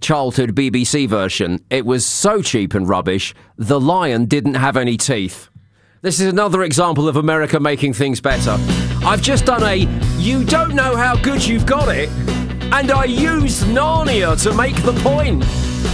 childhood BBC version. It was so cheap and rubbish, the lion didn't have any teeth. This is another example of America making things better. I've just done a "you don't know how good you've got it," and I used Narnia to make the point.